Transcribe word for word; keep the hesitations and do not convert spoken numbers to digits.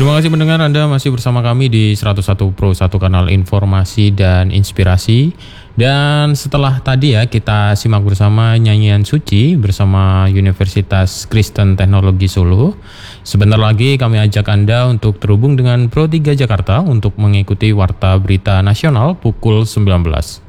Terima kasih pendengar, Anda masih bersama kami di seratus satu Pro satu, kanal informasi dan inspirasi. Dan setelah tadi ya kita simak bersama nyanyian suci bersama Universitas Kristen Teknologi Solo. Sebentar lagi kami ajak Anda untuk terhubung dengan Pro tiga Jakarta untuk mengikuti Warta Berita Nasional pukul sembilan belas.